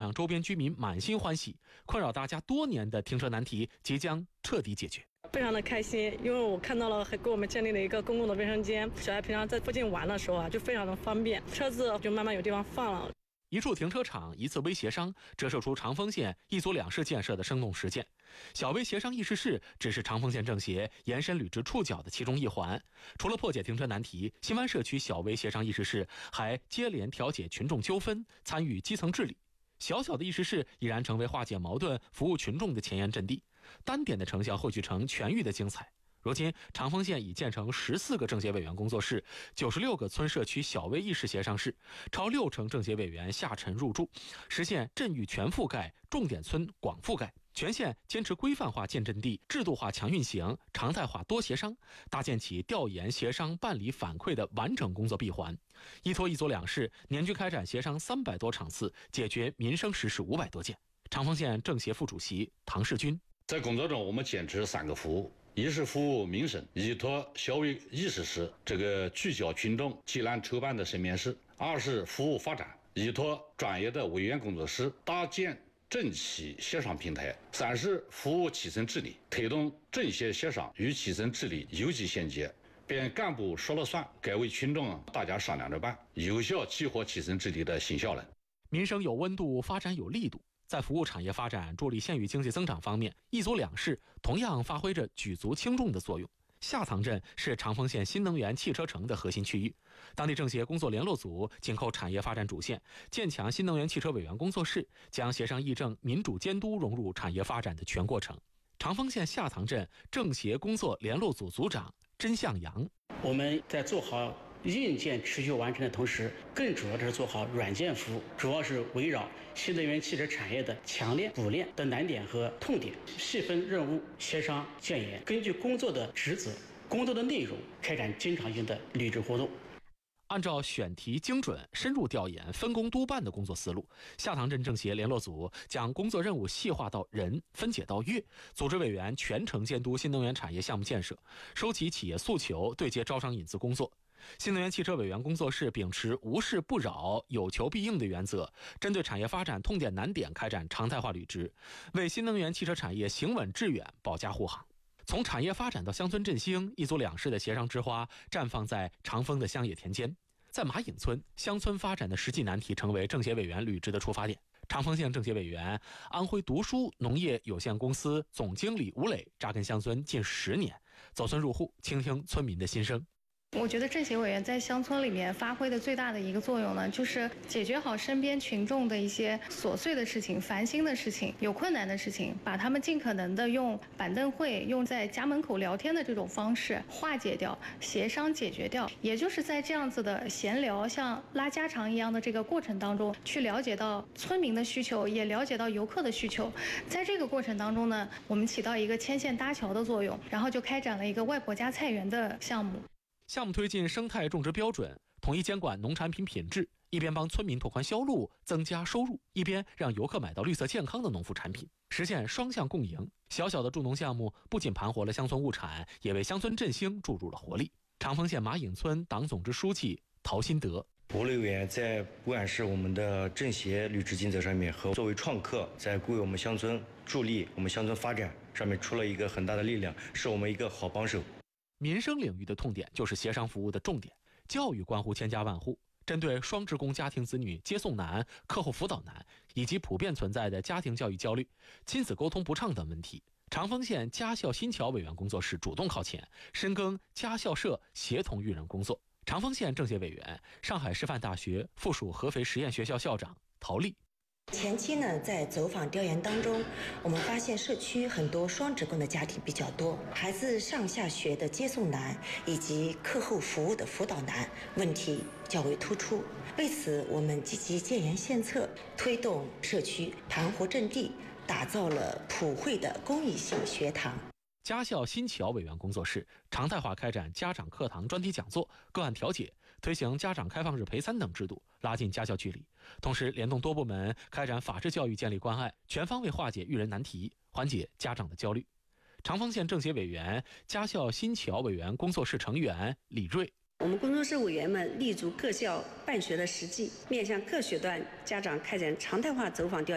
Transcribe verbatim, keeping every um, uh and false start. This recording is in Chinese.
让周边居民满心欢喜，困扰大家多年的停车难题即将彻底解决。 非常的开心，因为我看到了还给我们建立了一个公共的卫生间，小孩平常在附近玩的时候啊，就非常的方便，车子就慢慢有地方放了。 一处停车场一次微协商，折射出长丰县一组两市建设的生动实践。小微协商议事室只是长丰县政协延伸履职触角的其中一环。除了破解停车难题，新湾社区小微协商议事室还接连调解群众纠纷，参与基层治理。小小的议事室已然成为化解矛盾、服务群众的前沿阵地，单点的成效汇聚成全域的精彩。如今，长丰县已建成十四个政协委员工作室，九十六个村社区小微议事协商室，超六成政协委员下沉入驻，实现镇域全覆盖、重点村广覆盖。全县坚持规范化建阵地、制度化强运行、常态化多协商，搭建起调研、协商、办理、反馈的完整工作闭环。依托一组两市，年均开展协商三百多场次，解决民生实事五百多件。长丰县政协副主席唐世军在工作中，我们坚持三个服务。一是服务民生，依托小微议事室这个聚焦群众、济南筹办的省面室；二是服务发展，依托专业的委员工作室，搭建政企协商平台；三是服务基层治理，推动政协协商与基层治理有机衔接，便干部说了算，该为群众大家商量着办，有效激活基层治理的新效能。 民生有温度，发展有力度。在服务产业发展、助力县域经济增长方面，一组两市同样发挥着举足轻重的作用。下塘镇是长丰县新能源汽车城的核心区域，当地政协工作联络组紧扣产业发展主线，建强新能源汽车委员工作室，将协商议政、民主监督融入产业发展的全过程。长丰县下塘镇政协工作联络组组长甄向阳： 我们在做好硬件持续完成的同时，更主要的是做好软件服务，主要是围绕新能源汽车产业的强链、补链的难点和痛点，细分任务，协商建言，根据工作的职责、工作的内容，开展经常性的履职活动。 按照选题精准、深入调研、分工督办的工作思路，下塘镇政协联络组将工作任务细化到人，分解到月，组织委员全程监督新能源产业项目建设，收集企业诉求，对接招商引资工作。新能源汽车委员工作室秉持无事不扰、有求必应的原则，针对产业发展痛点难点开展常态化履职，为新能源汽车产业行稳致远保驾护航。从产业发展到乡村振兴，一组两市的协商之花绽放在长丰的乡野田间。在马颖村，乡村发展的实际难题成为政协委员履职的出发点。长丰县政协委员、安徽读书农业有限公司总经理吴磊扎根乡村近十年，走村入户，倾听村民的心声。 我觉得政协委员在乡村里面发挥的最大的一个作用呢，就是解决好身边群众的一些琐碎的事情、烦心的事情、有困难的事情，把他们尽可能的用板凳会、用在家门口聊天的这种方式化解掉、协商解决掉。也就是在这样子的闲聊、像拉家常一样的这个过程当中，去了解到村民的需求，也了解到游客的需求。在这个过程当中呢，我们起到一个牵线搭桥的作用，然后就开展了一个外婆家菜园的项目。 项目推进生态种植标准，统一监管农产品品质，一边帮村民拓宽销路、增加收入，一边让游客买到绿色健康的农副产品，实现双向共赢。小小的助农项目不仅盘活了乡村物产，也为乡村振兴注入了活力。长丰县马颖村党总支书记陶新德： 吴磊委员在不管是我们的政协履职尽责上面，和作为创客在为我们乡村助力我们乡村发展上面出了一个很大的力量，是我们一个好帮手。 民生领域的痛点就是协商服务的重点，教育关乎千家万户。针对双职工家庭子女接送难、课后辅导难以及普遍存在的家庭教育焦虑、亲子沟通不畅等问题，长丰县家校新桥委员工作室主动靠前，深耕家校社协同育人工作。长丰县政协委员、上海师范大学附属合肥实验学校校长陶丽： 前期呢，在走访调研当中，我们发现社区很多双职工的家庭比较多，孩子上下学的接送难以及课后服务的辅导难问题较为突出。为此，我们积极建言献策，推动社区盘活阵地，打造了普惠的公益性学堂。 家校新桥委员工作室常态化开展家长课堂专题讲座、个案调解，推行家长开放日陪餐等制度，拉近家校距离。同时，联动多部门开展法治教育，建立关爱，全方位化解育人难题，缓解家长的焦虑。长丰县政协委员、家校新桥委员工作室成员李瑞： 我们工作室委员们立足各校办学的实际，面向各学段家长开展常态化走访调